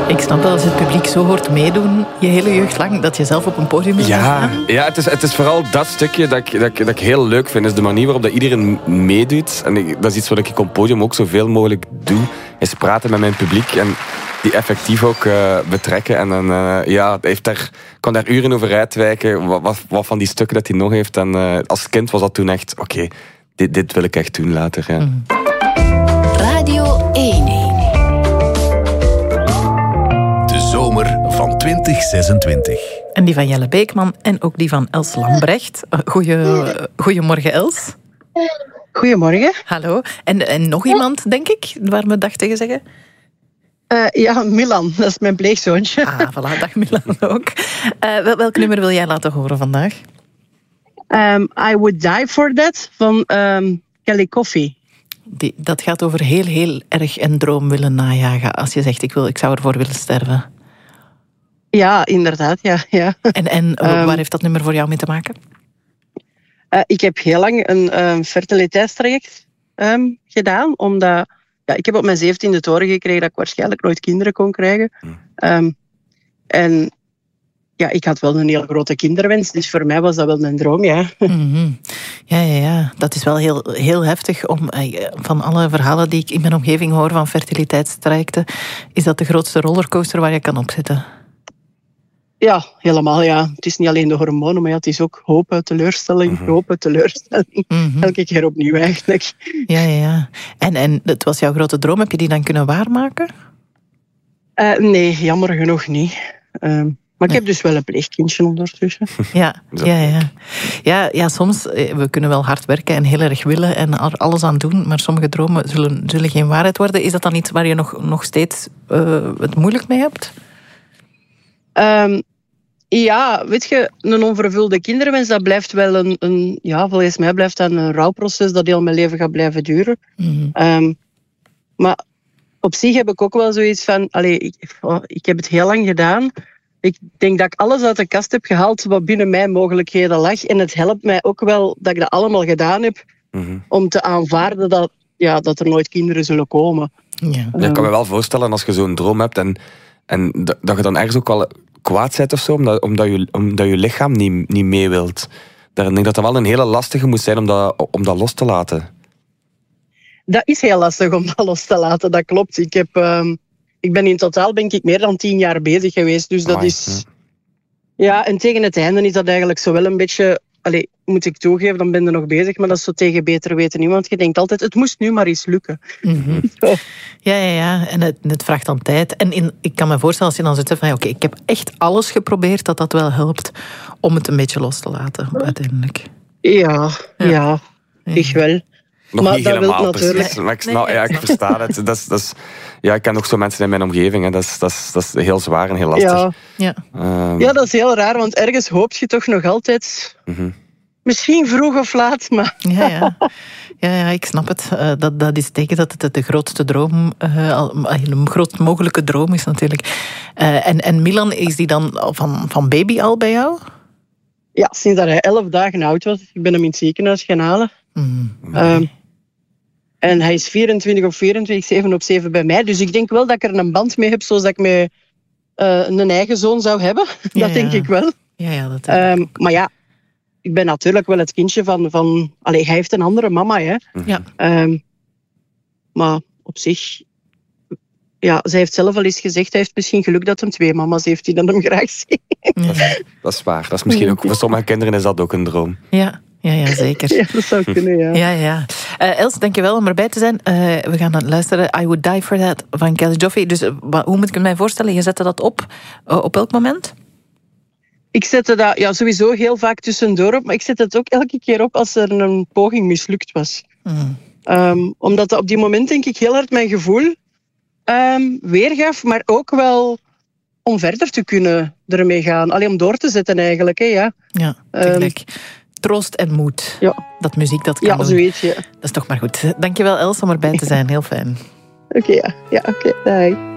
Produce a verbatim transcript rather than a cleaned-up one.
Ik snap dat als het publiek zo hoort meedoen, je hele jeugd lang, dat je zelf op een podium wil Ja, staan. ja het, is, het is vooral dat stukje dat ik, dat, ik, dat ik heel leuk vind. Is de manier waarop dat iedereen meedoet. En ik, dat is iets wat ik op een podium ook zoveel mogelijk doe. Is praten met mijn publiek en die effectief ook uh, betrekken. En dan, uh, ja, heeft daar, kan daar uren over uitwijken. Wat, wat, wat van die stukken dat hij nog heeft. En uh, als kind was dat toen echt, oké, okay, dit, dit wil ik echt doen later. Ja. Mm. Radio één. Zomer van twintig zesentwintig. En die van Jelle Beekman en ook die van Els Lambrecht. Goeie, goedemorgen, Els. Goedemorgen. Hallo. En, en nog iemand, denk ik, waar we dag tegen zeggen? Uh, ja, Milan. Dat is mijn pleegzoontje. Ah, voilà. Dag Milan ook. Uh, wel, welk nummer wil jij laten horen vandaag? Um, I Would Die For That van um, Kelly Coffey. Die, dat gaat over heel, heel erg een droom willen najagen. Als je zegt, ik, wil, ik zou ervoor willen sterven. Ja, inderdaad. Ja, ja. En, en um, waar heeft dat nummer voor jou mee te maken? Uh, ik heb heel lang een um, fertiliteitstraject um, gedaan. Omdat ja, ik heb op mijn zeventiende te horen gekregen dat ik waarschijnlijk nooit kinderen kon krijgen. Um, en ja, ik had wel een hele grote kinderwens. Dus voor mij was dat wel een droom, ja. Mm-hmm. Ja, ja, ja. Dat is wel heel, heel heftig. Om, van alle verhalen die ik in mijn omgeving hoor van fertiliteitstrajecten, is dat de grootste rollercoaster waar je kan op zitten. Ja, helemaal, ja. Het is niet alleen de hormonen, maar ja, het is ook hoop, teleurstelling, mm-hmm. hoop, teleurstelling. Mm-hmm. Elke keer opnieuw eigenlijk. Ja, ja, ja. En, en het was jouw grote droom. Heb je die dan kunnen waarmaken? Uh, nee, jammer genoeg niet. Uh, Maar ik heb dus wel een pleegkindje ondertussen. Ja, ja, ja. Ja, ja, soms, we kunnen wel hard werken en heel erg willen en er alles aan doen, maar sommige dromen zullen, zullen geen waarheid worden. Is dat dan iets waar je nog, nog steeds uh, het moeilijk mee hebt? Um, ja, weet je, een onvervulde kinderwens, dat blijft wel een, een... Ja, volgens mij blijft dat een rouwproces dat heel mijn leven gaat blijven duren. Mm-hmm. Um, maar op zich heb ik ook wel zoiets van... Allee, ik, oh, ik heb het heel lang gedaan... Ik denk dat ik alles uit de kast heb gehaald wat binnen mijn mogelijkheden lag. En het helpt mij ook wel dat ik dat allemaal gedaan heb. Mm-hmm. Om te aanvaarden dat, ja, dat er nooit kinderen zullen komen. Ja. Ja, ik kan me wel voorstellen als je zo'n droom hebt. En, en dat, dat je dan ergens ook wel kwaad bent of zo. Omdat, omdat, je, omdat je lichaam niet, niet mee wilt. Ik denk dat dat wel een hele lastige moet zijn om dat, om dat los te laten. Dat is heel lastig om dat los te laten, dat klopt. Ik heb... Um, Ik ben in totaal denk ik meer dan tien jaar bezig geweest. Dus dat Amai, is... Ja. ja, en tegen het einde is dat eigenlijk zo wel een beetje... Allee, moet ik toegeven, dan ben je nog bezig. Maar dat is zo tegen beter weten niet. Want je denkt altijd, het moest nu maar eens lukken. Mm-hmm. Ja, ja, ja. En het, het vraagt dan tijd. En in, ik kan me voorstellen als je dan zit van... Oké, okay, ik heb echt alles geprobeerd, dat dat wel helpt om het een beetje los te laten, uiteindelijk. Ja, ja, ja, ik wel. Nog maar niet dat helemaal natuurlijk... precies. Maar ik, nou, ja, ik versta het. Dat is, dat is, ja, ik ken ook zo mensen in mijn omgeving. Hè. Dat, is, dat, is, dat is heel zwaar en heel lastig. Ja. Ja. Um... ja, dat is heel raar. Want ergens hoop je toch nog altijd... Mm-hmm. Misschien vroeg of laat, maar... Ja, ja. Ja, ja, ik snap het. Uh, dat, dat is teken dat het de grootste droom... Uh, een groot mogelijke droom is natuurlijk. Uh, en, en Milan, is die dan van, van baby al bij jou? Ja, sinds dat hij elf dagen oud was. Ik ben hem in het ziekenhuis gaan halen. Mm. Um, En hij is vierentwintig op vierentwintig, zeven op zeven bij mij. Dus ik denk wel dat ik er een band mee heb, zoals dat ik met uh, een eigen zoon zou hebben. Ja, dat ja. denk ik wel. Ja, ja, dat um, maar ja, ik ben natuurlijk wel het kindje van... van allee, hij heeft een andere mama, hè. Ja. Um, maar op zich... Ja, zij heeft zelf al eens gezegd, hij heeft misschien geluk dat hem twee mama's heeft die dan hem graag zien. Dat is, dat is waar. Dat is misschien ook, voor sommige kinderen is dat ook een droom. Ja. Ja, ja, zeker. Ja, dat zou kunnen, ja. Ja, ja. Uh, Els, dankjewel om erbij te zijn. Uh, we gaan dan luisteren I Would Die For That van Kelly Coffey. Dus uh, hoe moet ik het mij voorstellen? Je zette dat op. Uh, op welk moment? Ik zette dat ja, sowieso heel vaak tussendoor op. Maar ik zette het ook elke keer op als er een poging mislukt was. Mm. Um, omdat dat op die moment denk ik heel hard mijn gevoel um, weergaf. Maar ook wel om verder te kunnen ermee gaan. Alleen om door te zetten eigenlijk. Hè, ja, ja tegelijk. Um, Troost en moed. Ja. Dat muziek dat kan ja, doen. Zoiets, ja. Dat is toch maar goed. Dankjewel Els om erbij te zijn. Heel fijn. Oké, okay, ja. ja oké. Okay. Bye.